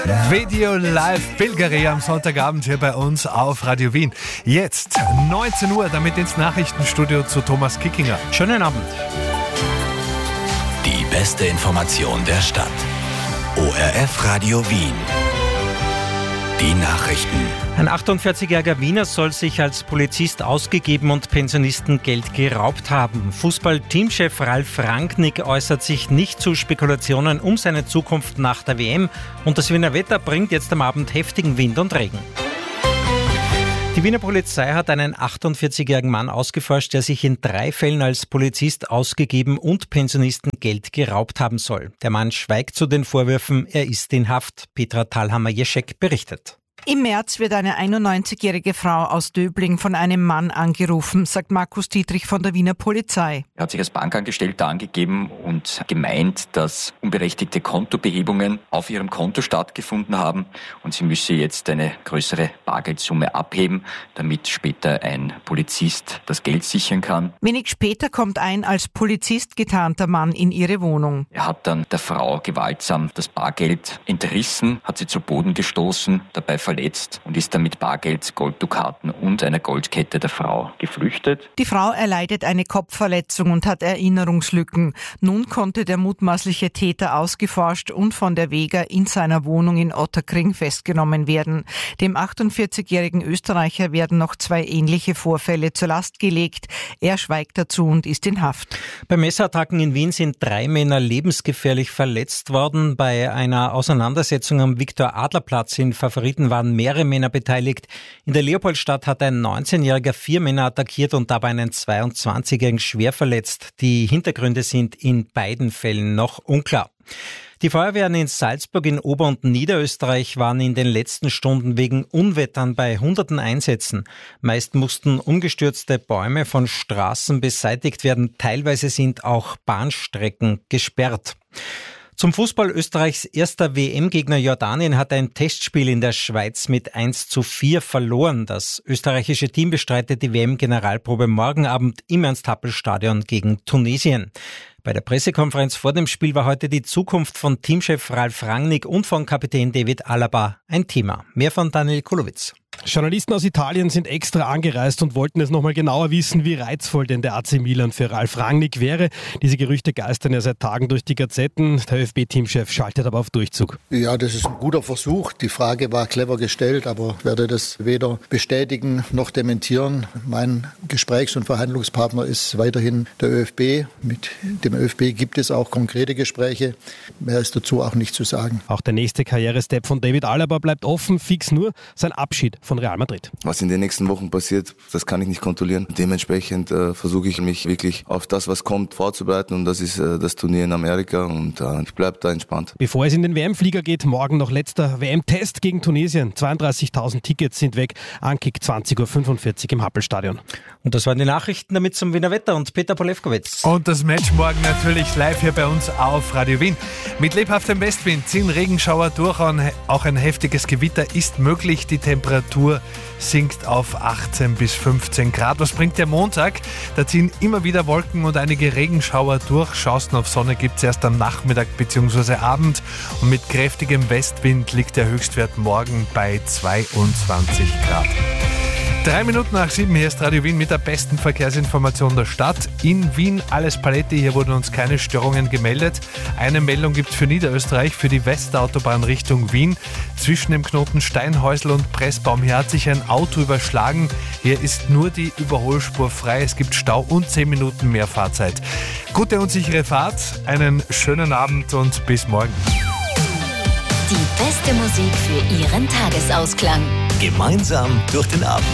Video Live Bilgeri am Sonntagabend hier bei uns auf Radio Wien. Jetzt 19 Uhr, damit ins Nachrichtenstudio zu Thomas Kickinger. Schönen Abend. Die beste Information der Stadt. ORF Radio Wien. Die Nachrichten. Ein 48-jähriger Wiener soll sich als Polizist ausgegeben und Pensionisten Geld geraubt haben. Fußball-Teamchef Ralf Rangnick äußert sich nicht zu Spekulationen um seine Zukunft nach der WM. Und das Wiener Wetter bringt jetzt am Abend heftigen Wind und Regen. Die Wiener Polizei hat einen 48-jährigen Mann ausgeforscht, der sich in 3 Fällen als Polizist ausgegeben und Pensionisten Geld geraubt haben soll. Der Mann schweigt zu den Vorwürfen, er ist in Haft. Petra Thalhammer-Jeschek berichtet. Im März wird eine 91-jährige Frau aus Döbling von einem Mann angerufen, sagt Markus Dietrich von der Wiener Polizei. Er hat sich als Bankangestellter angegeben und gemeint, dass unberechtigte Kontobehebungen auf ihrem Konto stattgefunden haben und sie müsse jetzt eine größere Bargeldsumme abheben, damit später ein Polizist das Geld sichern kann. Wenig später kommt ein als Polizist getarnter Mann in ihre Wohnung. Er hat dann der Frau gewaltsam das Bargeld entrissen, hat sie zu Boden gestoßen, dabei verletzt und ist dann mit Bargeld, Golddukaten und einer Goldkette der Frau geflüchtet. Die Frau erleidet eine Kopfverletzung und hat Erinnerungslücken. Nun konnte der mutmaßliche Täter ausgeforscht und von der Vega in seiner Wohnung in Ottakring festgenommen werden. Dem 48-jährigen Österreicher werden noch 2 ähnliche Vorfälle zur Last gelegt. Er schweigt dazu und ist in Haft. Bei Messerattacken in Wien sind 3 Männer lebensgefährlich verletzt worden. Bei einer Auseinandersetzung am Viktor-Adler-Platz in Favoriten waren mehrere Männer beteiligt. In der Leopoldstadt hat ein 19-Jähriger 4 Männer attackiert und dabei einen 22-Jährigen schwer verletzt. Die Hintergründe sind in beiden Fällen noch unklar. Die Feuerwehren in Salzburg, in Ober- und Niederösterreich waren in den letzten Stunden wegen Unwettern bei hunderten Einsätzen. Meist mussten umgestürzte Bäume von Straßen beseitigt werden. Teilweise sind auch Bahnstrecken gesperrt. Zum Fußball: Österreichs erster WM-Gegner Jordanien hat ein Testspiel in der Schweiz mit 1:4 verloren. Das österreichische Team bestreitet die WM-Generalprobe morgen Abend im Ernst-Happel-Stadion gegen Tunesien. Bei der Pressekonferenz vor dem Spiel war heute die Zukunft von Teamchef Ralf Rangnick und von Kapitän David Alaba ein Thema. Mehr von Daniel Kulowitz. Journalisten aus Italien sind extra angereist und wollten es nochmal genauer wissen, wie reizvoll denn der AC Milan für Ralf Rangnick wäre. Diese Gerüchte geistern ja seit Tagen durch die Gazetten. Der ÖFB-Teamchef schaltet aber auf Durchzug. Ja, das ist ein guter Versuch. Die Frage war clever gestellt, aber ich werde das weder bestätigen noch dementieren. Mein Gesprächs- und Verhandlungspartner ist weiterhin der ÖFB. Mit dem ÖFB gibt es auch konkrete Gespräche. Mehr ist dazu auch nicht zu sagen. Auch der nächste Karrierestep von David Alaba bleibt offen, fix nur sein Abschied von Real Madrid. Was in den nächsten Wochen passiert, das kann ich nicht kontrollieren. Dementsprechend versuche ich mich wirklich auf das, was kommt, vorzubereiten, und das ist das Turnier in Amerika, und ich bleibe da entspannt. Bevor es in den WM-Flieger geht, morgen noch letzter WM-Test gegen Tunesien. 32.000 Tickets sind weg. Ankick 20:45 Uhr im Happelstadion. Und das waren die Nachrichten, damit zum Wiener Wetter und Peter Polewkowitz. Und das Match morgen natürlich live hier bei uns auf Radio Wien. Mit lebhaftem Westwind ziehen Regenschauer durch, auch ein heftiges Gewitter ist möglich. Die Temperatur sinkt auf 18 bis 15 Grad. Was bringt der Montag? Da ziehen immer wieder Wolken und einige Regenschauer durch. Chancen auf Sonne gibt es erst am Nachmittag bzw. Abend. Und mit kräftigem Westwind liegt der Höchstwert morgen bei 22 Grad. 3 Minuten nach 7, hier ist Radio Wien mit der besten Verkehrsinformation der Stadt. In Wien alles Paletti, hier wurden uns keine Störungen gemeldet. Eine Meldung gibt es für Niederösterreich, für die Westautobahn Richtung Wien. Zwischen dem Knoten Steinhäusl und Pressbaum, hier hat sich ein Auto überschlagen. Hier ist nur die Überholspur frei, es gibt Stau und 10 Minuten mehr Fahrzeit. Gute und sichere Fahrt, einen schönen Abend und bis morgen. Die beste Musik für Ihren Tagesausklang. Gemeinsam durch den Abend.